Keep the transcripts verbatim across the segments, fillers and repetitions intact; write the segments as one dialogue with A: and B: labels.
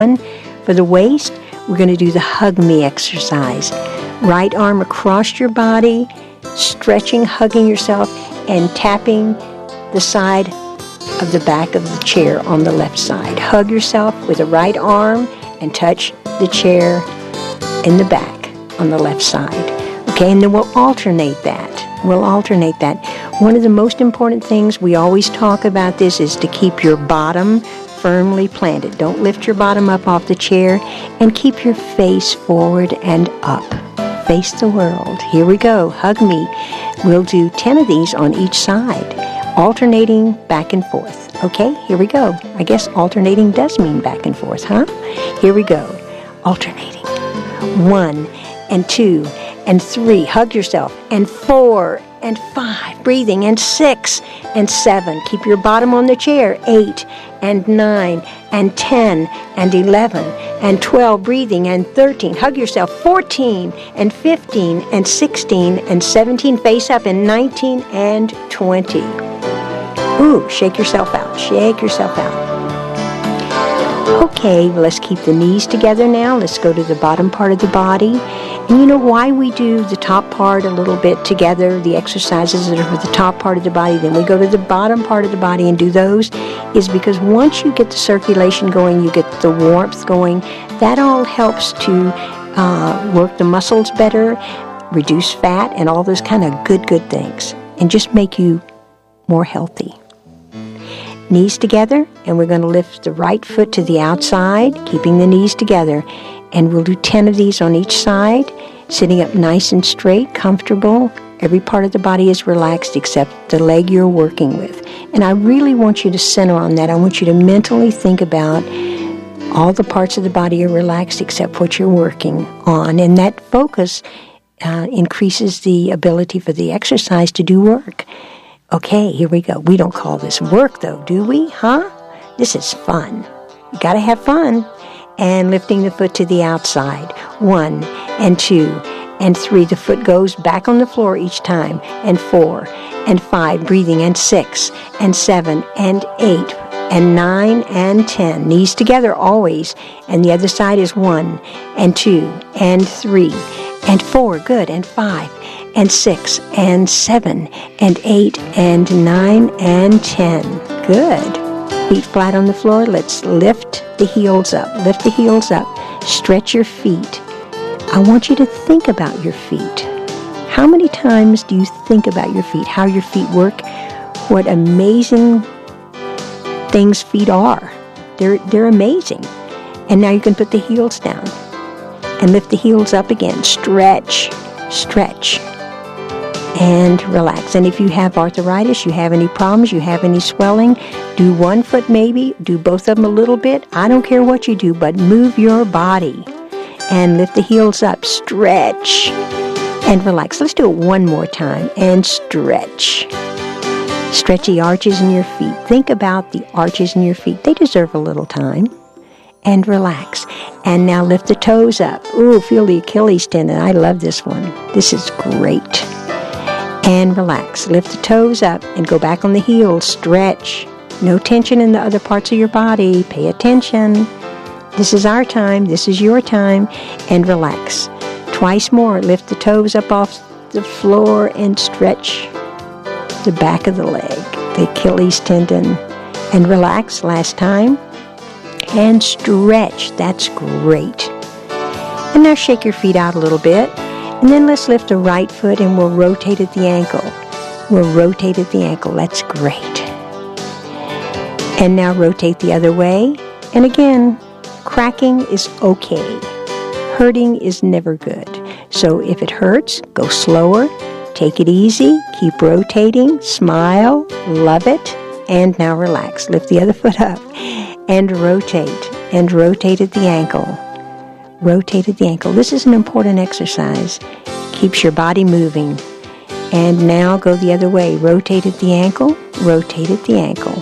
A: For the waist, we're going to do the Hug Me exercise. Right arm across your body, stretching, hugging yourself, and tapping the side of the back of the chair on the left side. Hug yourself with the right arm and touch the chair in the back on the left side. Okay, and then we'll alternate that. We'll alternate that. One of the most important things, we always talk about this, is to keep your bottom firmly planted. Don't lift your bottom up off the chair, and keep your face forward and up. Face the world. Here we go. Hug me. We'll do ten of these on each side, alternating back and forth. Okay, here we go. I guess alternating does mean back and forth, huh? Here we go. Alternating. One and two and three. Hug yourself. And four and five. Breathing. And six and seven. Keep your bottom on the chair. Eight and nine and ten and eleven and twelve. Breathing. And thirteen. Hug yourself. fourteen and fifteen and sixteen and seventeen. Face up. And nineteen and twenty. Ooh, shake yourself out. Shake yourself out. Okay, well, let's keep the knees together now. Let's go to the bottom part of the body. And you know why we do the top part a little bit together, the exercises that are for the top part of the body, then we go to the bottom part of the body and do those, is because once you get the circulation going, you get the warmth going, that all helps to uh, work the muscles better, reduce fat, and all those kind of good, good things, and just make you more healthy. Knees together, and we're going to lift the right foot to the outside, keeping the knees together. And we'll do ten of these on each side, sitting up nice and straight, comfortable. Every part of the body is relaxed except the leg you're working with. And I really want you to center on that. I want you to mentally think about all the parts of the body are relaxed except what you're working on. And that focus uh, increases the ability for the exercise to do work. Okay, here we go. We don't call this work, though, do we? Huh? This is fun. You got to have fun. And lifting the foot to the outside. One and two and three. The foot goes back on the floor each time. And four and five. Breathing. And six and seven and eight and nine and ten. Knees together always. And the other side is one and two and three and four. Good. And five and six and seven and eight and nine and ten. Good. Feet flat on the floor. Let's lift the heels up. Lift the heels up. Stretch your feet. I want you to think about your feet. How many times do you think about your feet? How your feet work? What amazing things feet are. They're, they're amazing. And now you can put the heels down. And lift the heels up again. Stretch. Stretch. And relax. And if you have arthritis, you have any problems, you have any swelling, do one foot maybe, do both of them a little bit. I don't care what you do, but move your body. And lift the heels up. Stretch. And relax. Let's do it one more time. And stretch. Stretch the arches in your feet. Think about the arches in your feet. They deserve a little time. And relax. And now lift the toes up. Ooh, feel the Achilles tendon. I love this one. This is great. And relax. Lift the toes up and go back on the heels. Stretch. No tension in the other parts of your body. Pay attention. This is our time. This is your time. And relax. Twice more. Lift the toes up off the floor and stretch the back of the leg, the Achilles tendon. And relax. Last time. And stretch. That's great. And now shake your feet out a little bit. And then let's lift the right foot and we'll rotate at the ankle. We'll rotate at the ankle. That's great. And now rotate the other way. And again, cracking is okay. Hurting is never good. So if it hurts, go slower. Take it easy. Keep rotating. Smile. Love it. And now relax. Lift the other foot up. And rotate. And rotate at the ankle. Rotate at the ankle. This is an important exercise. Keeps your body moving. And now go the other way. Rotate at the ankle. Rotate at the ankle.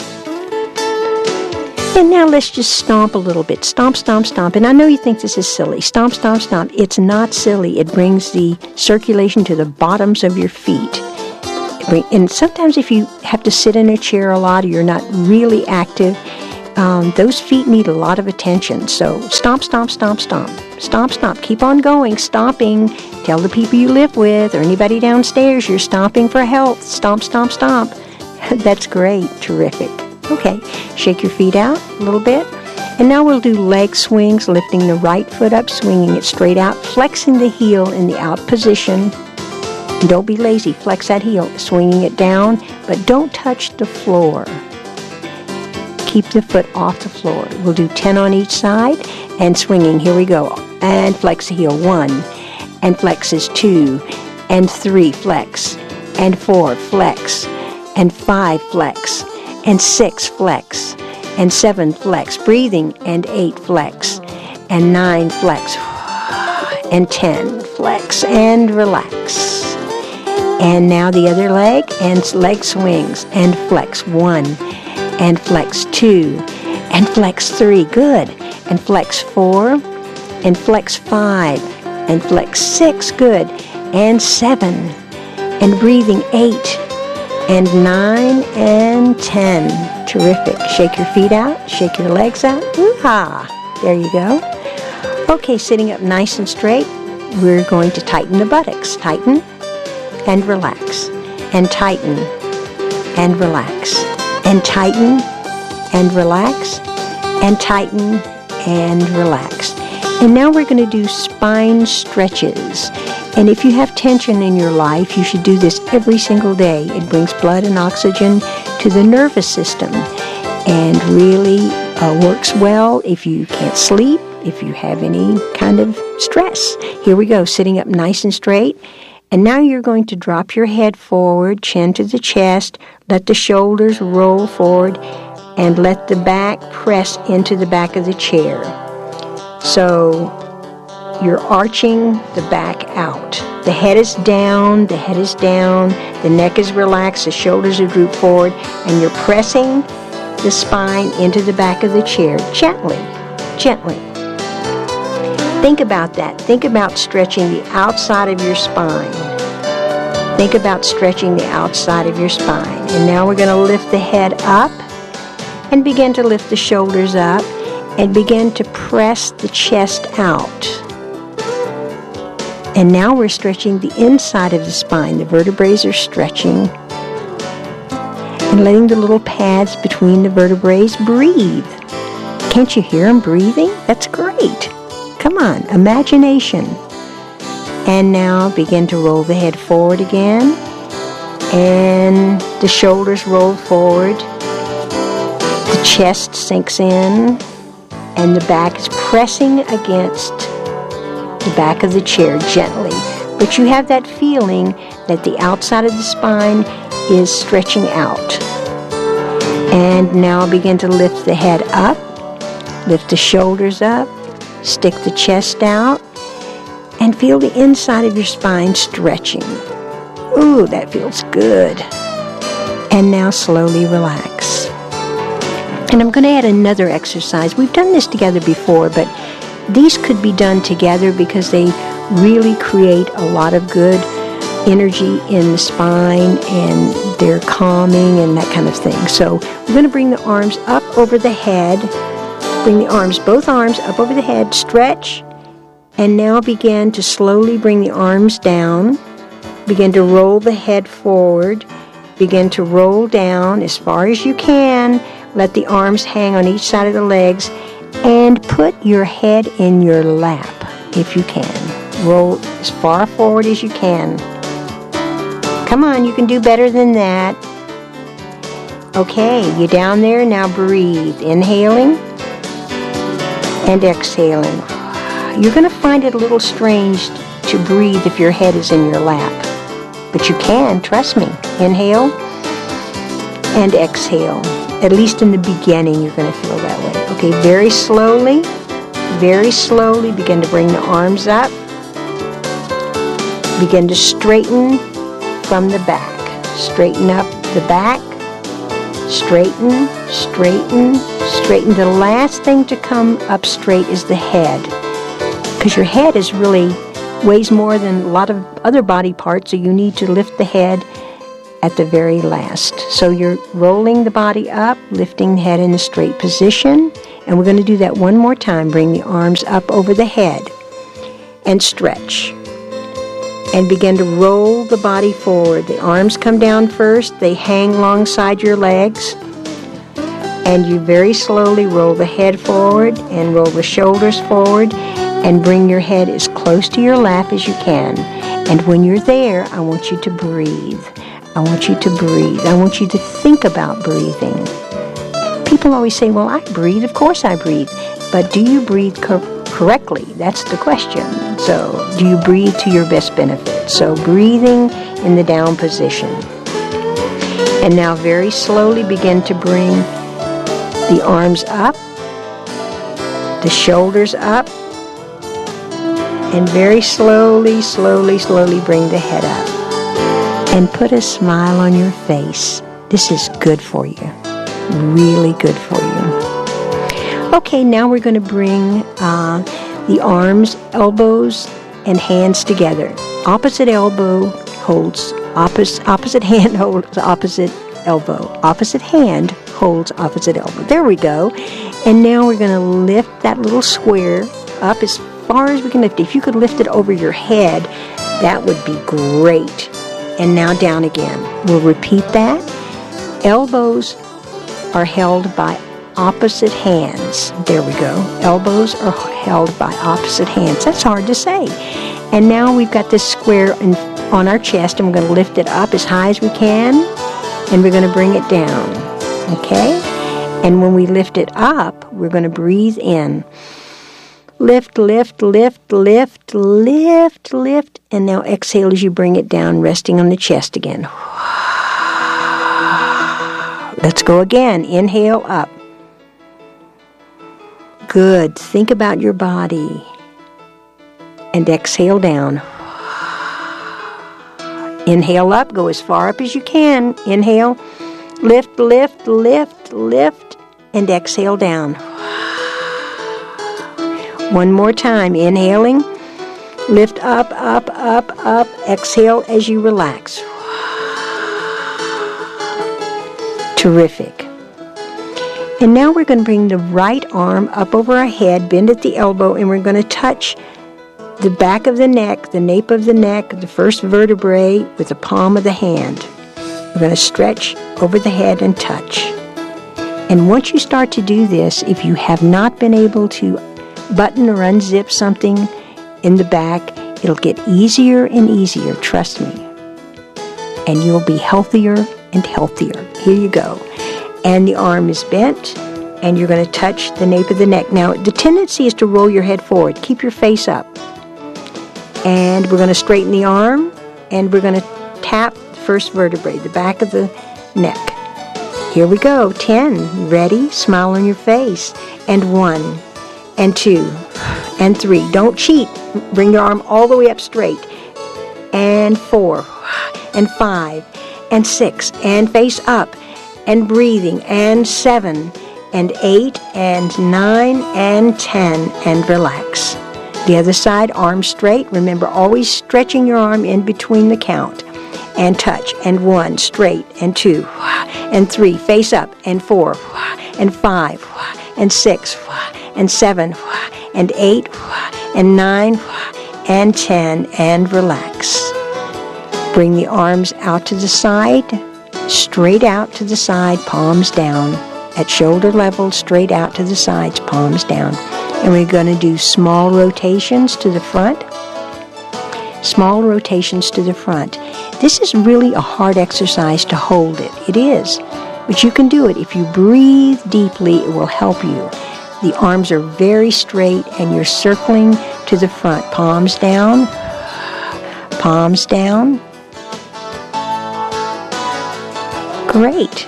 A: And now let's just stomp a little bit. Stomp, stomp, stomp. And I know you think this is silly. Stomp, stomp, stomp. It's not silly. It brings the circulation to the bottoms of your feet. And sometimes if you have to sit in a chair a lot or you're not really active, um, those feet need a lot of attention. So stomp, stomp, stomp, stomp. Stomp, stomp. Keep on going, stomping. Tell the people you live with or anybody downstairs you're stomping for health. Stomp, stomp, stomp. That's great. Terrific. Okay, shake your feet out a little bit. And now we'll do leg swings, lifting the right foot up, swinging it straight out, flexing the heel in the out position. Don't be lazy. Flex that heel, swinging it down, but don't touch the floor. Keep the foot off the floor. We'll do ten on each side and swinging. Here we go. And flex the heel. One. And flex is two. And three. Flex. And four. Flex. And five. Flex. And six. Flex. And seven. Flex. Breathing. And eight. Flex. And nine. Flex. And ten. Flex. And relax. And now the other leg, and leg swings, and flex one, and flex two, and flex three, good, and flex four, and flex five, and flex six, good, and seven, and breathing eight, and nine, and ten. Terrific. Shake your feet out, shake your legs out. Woo-ha! There you go. Okay, sitting up nice and straight, we're going to tighten the buttocks. Tighten. And relax, and tighten, and relax, and tighten, and relax, and tighten, and relax. And now we're going to do spine stretches. And if you have tension in your life, you should do this every single day. It brings blood and oxygen to the nervous system and really uh, works well if you can't sleep, if you have any kind of stress. Here we go, sitting up nice and straight. And now you're going to drop your head forward, chin to the chest, let the shoulders roll forward, and let the back press into the back of the chair. So you're arching the back out. The head is down, the head is down, the neck is relaxed, the shoulders are drooped forward, and you're pressing the spine into the back of the chair gently, gently. Think about that. Think about stretching the outside of your spine. Think about stretching the outside of your spine. And now we're going to lift the head up and begin to lift the shoulders up and begin to press the chest out. And now we're stretching the inside of the spine. The vertebrae are stretching. And letting the little pads between the vertebrae breathe. Can't you hear them breathing? That's great. Come on, imagination. And now begin to roll the head forward again. And the shoulders roll forward. The chest sinks in. And the back is pressing against the back of the chair gently. But you have that feeling that the outside of the spine is stretching out. And now begin to lift the head up. Lift the shoulders up. Stick the chest out and feel the inside of your spine stretching. Ooh, that feels good. And now slowly relax. And I'm going to add another exercise. We've done this together before, but these could be done together because they really create a lot of good energy in the spine and they're calming and that kind of thing. So we're going to bring the arms up over the head. Bring the arms, both arms up over the head, stretch, and now begin to slowly bring the arms down. Begin to roll the head forward. Begin to roll down as far as you can. Let the arms hang on each side of the legs, and put your head in your lap if you can. Roll as far forward as you can. Come on, you can do better than that. Okay, you down there, now breathe. Inhaling. And exhaling. You're going to find it a little strange to breathe if your head is in your lap. But you can, trust me. Inhale and exhale. At least in the beginning, you're going to feel that way. Okay, very slowly, very slowly begin to bring the arms up. Begin to straighten from the back. Straighten up the back. Straighten, straighten, straighten. The last thing to come up straight is the head. Because your head is really weighs more than a lot of other body parts, so you need to lift the head at the very last. So you're rolling the body up, lifting the head in a straight position. And we're going to do that one more time. Bring the arms up over the head and stretch. And begin to roll the body forward. The arms come down first. They hang alongside your legs. And you very slowly roll the head forward and roll the shoulders forward and bring your head as close to your lap as you can. And when you're there, I want you to breathe. I want you to breathe. I want you to think about breathing. People always say, well, I breathe. Of course I breathe. But do you breathe cor- correctly? That's the question. So do you breathe to your best benefit? So breathing in the down position. And now very slowly begin to bring the arms up, the shoulders up, and very slowly, slowly, slowly bring the head up. And put a smile on your face. This is good for you. Really good for you. Okay, now we're going to bring uh, the arms, elbows, and hands together. Opposite elbow holds, opposite, opposite hand holds opposite elbow. Opposite hand holds opposite elbow. There we go. And now we're going to lift that little square up as far as we can lift it. If you could lift it over your head, that would be great. And now down again. We'll repeat that. Elbows are held by opposite hands. There we go. Elbows are held by opposite hands. That's hard to say. And now we've got this square in, on our chest, and we're going to lift it up as high as we can, and we're going to bring it down. Okay? And when we lift it up, we're going to breathe in. Lift, lift, lift, lift, lift, lift. And now exhale as you bring it down, resting on the chest again. Let's go again. Inhale up. Good. Think about your body. And exhale down. Inhale up. Go as far up as you can. Inhale. Lift, lift, lift, lift. And exhale down. One more time. Inhaling. Lift up, up, up, up. Exhale as you relax. Terrific. And now we're going to bring the right arm up over our head, bend at the elbow, and we're going to touch the back of the neck, the nape of the neck, the first vertebrae with the palm of the hand. We're going to stretch over the head and touch. And once you start to do this, if you have not been able to button or unzip something in the back, it'll get easier and easier, trust me. And you'll be healthier and healthier. Here you go. And the arm is bent, and you're going to touch the nape of the neck. Now, the tendency is to roll your head forward. Keep your face up. And we're going to straighten the arm, and we're going to tap the first vertebrae, the back of the neck. Here we go. Ten. Ready? Smile on your face. And one. And two. And three. Don't cheat. Bring your arm all the way up straight. And four. And five. And six. And face up. And breathing. And seven. And eight. And nine. And ten. And relax. The other side, arm straight. Remember, always stretching your arm in between the count. And touch. And one. Straight. And two. And three. Face up. And four. And five. And six. And seven. And eight. And nine. And ten. And relax. Bring the arms out to the side. Straight out to the side. Palms down. At shoulder level, straight out to the sides. Palms down. And we're going to do small rotations to the front. Small rotations to the front. This is really a hard exercise to hold it. It is. But you can do it. If you breathe deeply, it will help you. The arms are very straight, and you're circling to the front. Palms down. Palms down. Great.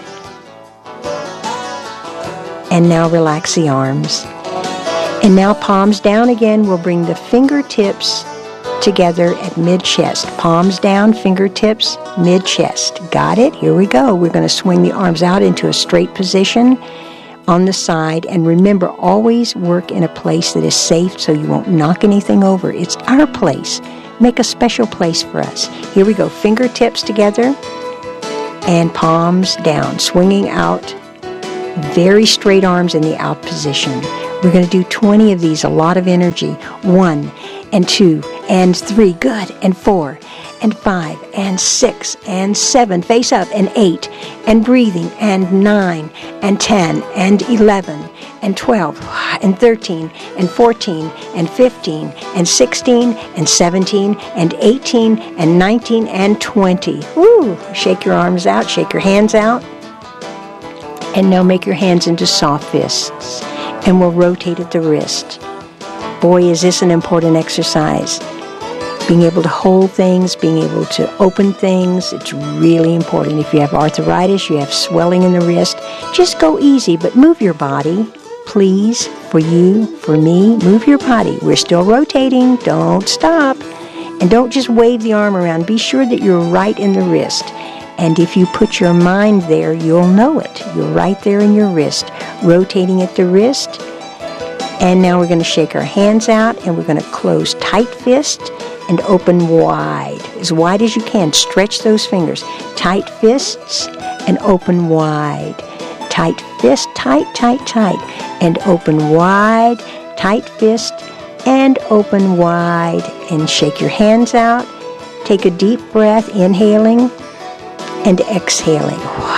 A: And now relax the arms. And now palms down again. We'll bring the fingertips together at mid-chest. Palms down, fingertips, mid-chest. Got it? Here we go. We're going to swing the arms out into a straight position on the side. And remember, always work in a place that is safe so you won't knock anything over. It's our place. Make a special place for us. Here we go. Fingertips together. and palms down, swinging out, very straight arms in the out position. We're going to do twenty of these, a lot of energy. One and two and three, good, and four and five and six and seven, face up, and eight, and breathing, and nine and ten and eleven and twelve and thirteen and fourteen and fifteen and sixteen and seventeen and eighteen and nineteen and twenty. Woo! Shake your arms out, shake your hands out, and now make your hands into soft fists, and we'll rotate at the wrist. Boy, is this an important exercise. Being able to hold things, being able to open things, it's really important. If you have arthritis, you have swelling in the wrist, just go easy, but move your body, please, for you, for me, move your body. We're still rotating, don't stop. And don't just wave the arm around. Be sure that you're right in the wrist. And if you put your mind there, you'll know it. You're right there in your wrist, rotating at the wrist. And now we're going to shake our hands out, and we're going to close tight fist and open wide, as wide as you can. Stretch those fingers. Tight fists and open wide. Tight fist, tight, tight, tight, and open wide. Tight fist and open wide. And shake your hands out. Take a deep breath, inhaling and exhaling.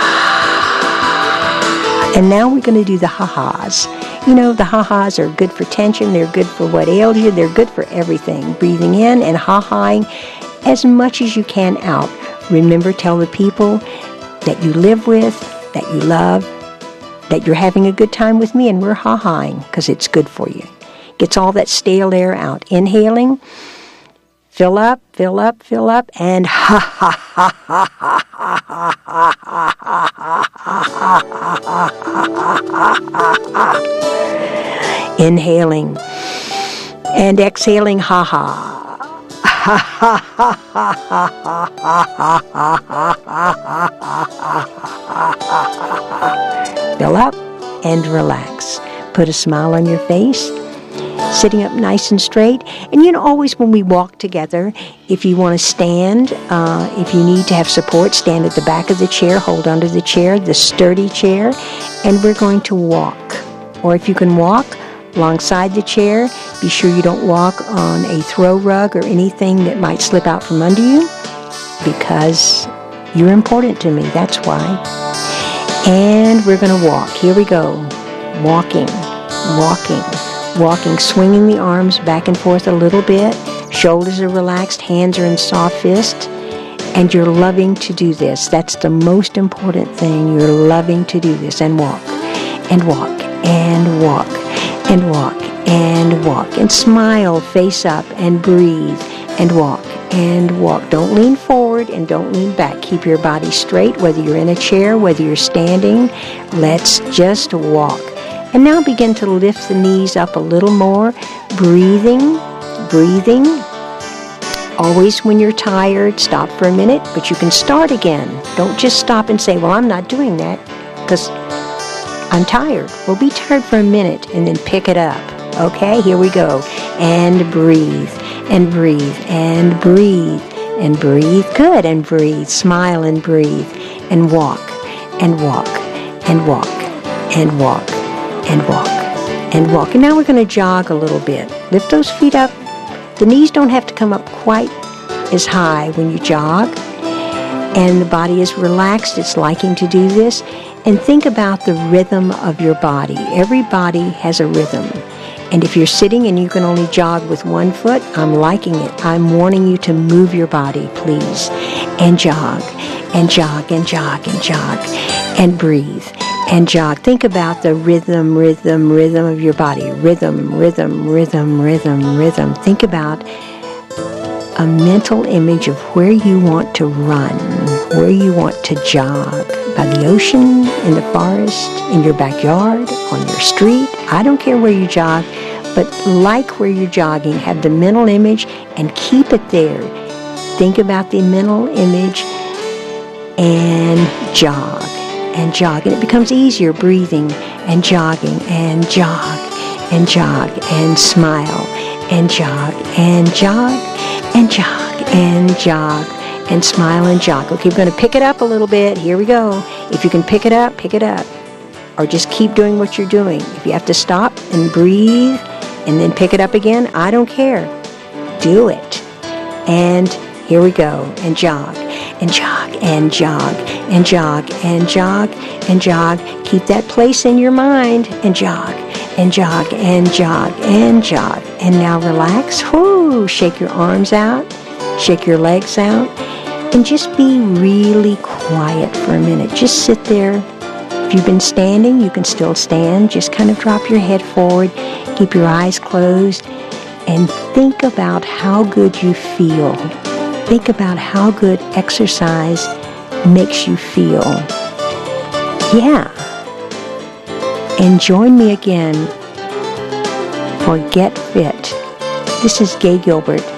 A: And now we're going to do the ha-has. You know, the ha-has are good for tension. They're good for what ails you. They're good for everything. Breathing in and ha-haing as much as you can out. Remember, tell the people that you live with, that you love, that you're having a good time with me, and we're ha-haing because it's good for you. Gets all that stale air out. Inhaling, fill up, fill up, fill up, and ha ha ha ha ha ha ha ha ha ha. Inhaling and exhaling, ha ha. Ha ha ha ha ha ha ha ha. Fill up and relax. Put a smile on your face. Sitting up nice and straight. And you know, always when we walk together, if you want to stand, uh, if you need to have support, stand at the back of the chair, hold onto the chair, the sturdy chair, and we're going to walk. Or if you can walk alongside the chair, be sure you don't walk on a throw rug or anything that might slip out from under you, because you're important to me, that's why. And we're going to walk. Here we go. Walking, walking. Walking, swinging the arms back and forth a little bit. Shoulders are relaxed, hands are in soft fist, and you're loving to do this. That's the most important thing. You're loving to do this. And walk, and walk, and walk, and walk, and walk. And smile, face up, and breathe, and walk, and walk. Don't lean forward and don't lean back. Keep your body straight, whether you're in a chair, whether you're standing. Let's just walk. And now begin to lift the knees up a little more, breathing, breathing. Always when you're tired, stop for a minute, but you can start again. Don't just stop and say, well, I'm not doing that because I'm tired. Well, be tired for a minute and then pick it up. Okay, here we go. And breathe, and breathe, and breathe, and breathe. Good, and breathe. Smile and breathe, and walk, and walk, and walk, and walk. And walk, and walk. And now we're going to jog a little bit. Lift those feet up. The knees don't have to come up quite as high when you jog. And the body is relaxed. It's liking to do this. And think about the rhythm of your body. Every body has a rhythm. And if you're sitting and you can only jog with one foot, I'm liking it. I'm warning you to move your body, please. And jog, and jog, and jog, and jog, and breathe. And jog. Think about the rhythm, rhythm, rhythm of your body. Rhythm, rhythm, rhythm, rhythm, rhythm. Think about a mental image of where you want to run, where you want to jog. By the ocean, in the forest, in your backyard, on your street. I don't care where you jog, but like where you're jogging, have the mental image and keep it there. Think about the mental image and jog. And jog, and it becomes easier breathing and jogging and jog and jog and smile and jog and jog and jog and jog and smile and jog. Okay, we're going to pick it up a little bit. Here we go. If you can pick it up, pick it up. Or just keep doing what you're doing. If you have to stop and breathe and then pick it up again, I don't care. Do it. And here we go. And jog. And jog. And jog. And jog. And jog. And jog. Keep that place in your mind. And jog. And jog. And jog. And jog. And now relax. Whoo! Shake your arms out. Shake your legs out. And just be really quiet for a minute. Just sit there. If you've been standing, you can still stand. Just kind of drop your head forward. Keep your eyes closed. And think about how good you feel. Think about how good exercise makes you feel. Yeah. And join me again for Get Fit. This is Gay Gilbert.